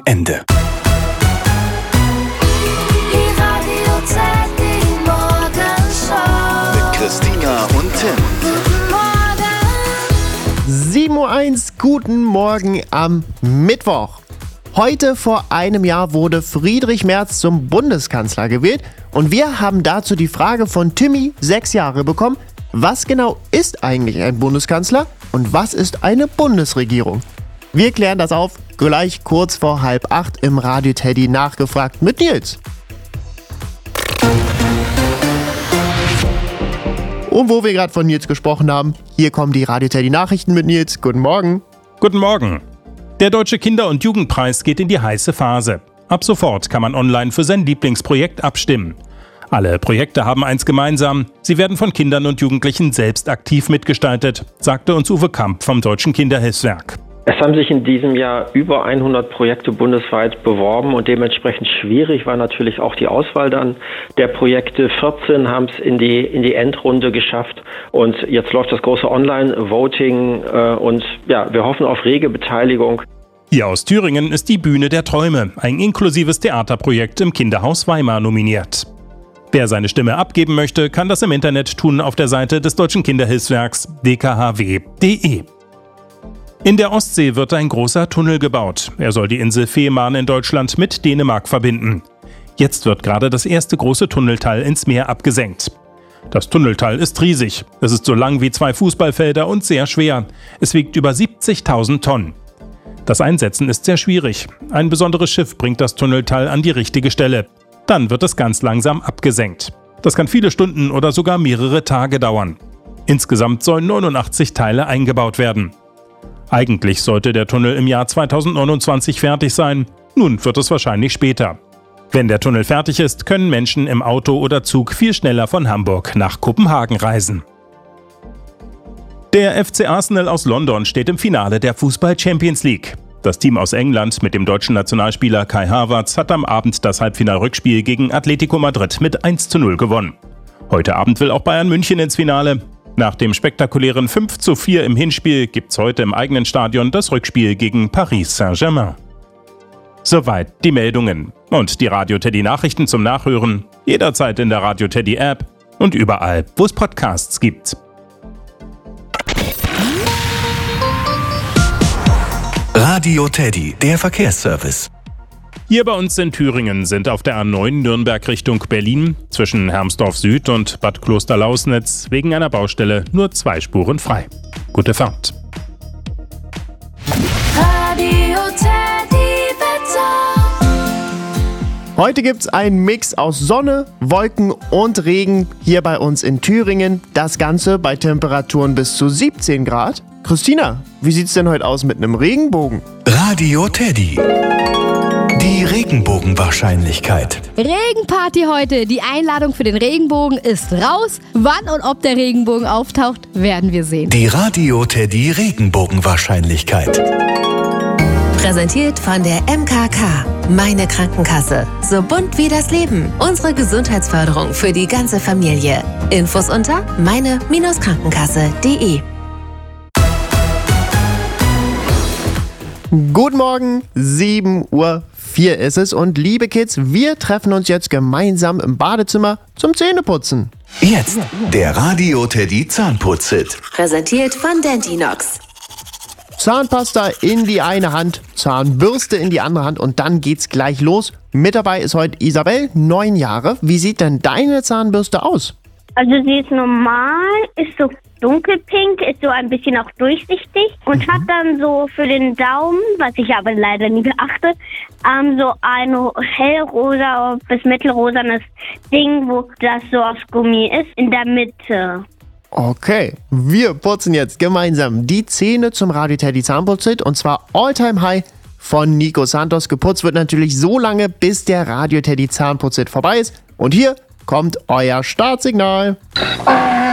Ende. Christina und Tim. 7:01 Uhr, guten Morgen am Mittwoch. Heute vor einem Jahr wurde Friedrich Merz zum Bundeskanzler gewählt und wir haben dazu die Frage von Timmy, 6 Jahre, bekommen: Was genau ist eigentlich ein Bundeskanzler und was ist eine Bundesregierung? Wir klären das auf, gleich kurz vor 7:30 im Radio Teddy nachgefragt mit Nils. Und wo wir gerade von Nils gesprochen haben, hier kommen die Radio Teddy Nachrichten mit Nils. Guten Morgen. Guten Morgen. Der Deutsche Kinder- und Jugendpreis geht in die heiße Phase. Ab sofort kann man online für sein Lieblingsprojekt abstimmen. Alle Projekte haben eins gemeinsam: Sie werden von Kindern und Jugendlichen selbst aktiv mitgestaltet, sagte uns Uwe Kamp vom Deutschen Kinderhilfswerk. Es haben sich in diesem Jahr über 100 Projekte bundesweit beworben und dementsprechend schwierig war natürlich auch die Auswahl dann der Projekte. 14 haben es in die Endrunde geschafft und jetzt läuft das große Online-Voting und ja, wir hoffen auf rege Beteiligung. Hier aus Thüringen ist die Bühne der Träume, ein inklusives Theaterprojekt im Kinderhaus Weimar, nominiert. Wer seine Stimme abgeben möchte, kann das im Internet tun auf der Seite des Deutschen Kinderhilfswerks dkhw.de. In der Ostsee wird ein großer Tunnel gebaut. Er soll die Insel Fehmarn in Deutschland mit Dänemark verbinden. Jetzt wird gerade das erste große Tunnelteil ins Meer abgesenkt. Das Tunnelteil ist riesig. Es ist so lang wie 2 Fußballfelder und sehr schwer. Es wiegt über 70.000 Tonnen. Das Einsetzen ist sehr schwierig. Ein besonderes Schiff bringt das Tunnelteil an die richtige Stelle. Dann wird es ganz langsam abgesenkt. Das kann viele Stunden oder sogar mehrere Tage dauern. Insgesamt sollen 89 Teile eingebaut werden. Eigentlich sollte der Tunnel im Jahr 2029 fertig sein. Nun wird es wahrscheinlich später. Wenn der Tunnel fertig ist, können Menschen im Auto oder Zug viel schneller von Hamburg nach Kopenhagen reisen. Der FC Arsenal aus London steht im Finale der Fußball-Champions League. Das Team aus England mit dem deutschen Nationalspieler Kai Havertz hat am Abend das Halbfinalrückspiel gegen Atletico Madrid mit 1:0 gewonnen. Heute Abend will auch Bayern München ins Finale. Nach dem spektakulären 5:4 im Hinspiel gibt's heute im eigenen Stadion das Rückspiel gegen Paris Saint-Germain. Soweit die Meldungen. Und die Radio Teddy Nachrichten zum Nachhören jederzeit in der Radio Teddy App und überall, wo es Podcasts gibt. Radio Teddy, der Verkehrsservice. Hier bei uns in Thüringen sind auf der A9 Nürnberg Richtung Berlin zwischen Hermsdorf Süd und Bad Klosterlausnitz wegen einer Baustelle nur 2 Spuren frei. Gute Fahrt. Radio Teddy Wetter. Heute gibt's einen Mix aus Sonne, Wolken und Regen hier bei uns in Thüringen. Das Ganze bei Temperaturen bis zu 17 Grad. Christina, wie sieht's denn heute aus mit einem Regenbogen? Radio Teddy. Die Regenbogenwahrscheinlichkeit. Regenparty heute. Die Einladung für den Regenbogen ist raus. Wann und ob der Regenbogen auftaucht, werden wir sehen. Die Radio Teddy Regenbogenwahrscheinlichkeit. Präsentiert von der MKK. Meine Krankenkasse. So bunt wie das Leben. Unsere Gesundheitsförderung für die ganze Familie. Infos unter meine-krankenkasse.de. Guten Morgen, 7:04 Uhr ist es und liebe Kids, wir treffen uns jetzt gemeinsam im Badezimmer zum Zähneputzen. Jetzt der Radio Teddy Zahnputz-Hit. Präsentiert von Dentinox. Zahnpasta in die eine Hand, Zahnbürste in die andere Hand und dann geht's gleich los. Mit dabei ist heute Isabel, 9 Jahre. Wie sieht denn deine Zahnbürste aus? Also sie ist normal, ist so dunkelpink, ist so ein bisschen auch durchsichtig und hat dann so für den Daumen, was ich aber leider nie beachte, so ein hellrosa bis mittelrosanes Ding, wo das so aus Gummi ist, in der Mitte. Okay, wir putzen jetzt gemeinsam die Zähne zum Radio Teddy Zahnputz-Hit und zwar All-Time High von Nico Santos. Geputzt wird natürlich so lange, bis der Radio Teddy Zahnputz-Hit vorbei ist. Und hier kommt euer Startsignal.